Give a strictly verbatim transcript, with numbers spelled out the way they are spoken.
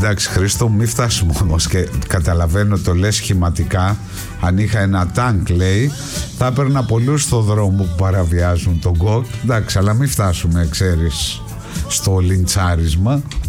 Εντάξει Χρήστο, μην φτάσουμε όμως, και καταλαβαίνω το λες σχηματικά. Αν είχα ένα τάγκ, λέει, θα έπαιρνα πολλούς στο δρόμο που παραβιάζουν τον γκοκ. Εντάξει, αλλά μην φτάσουμε, ξέρεις, στο λιντσάρισμα.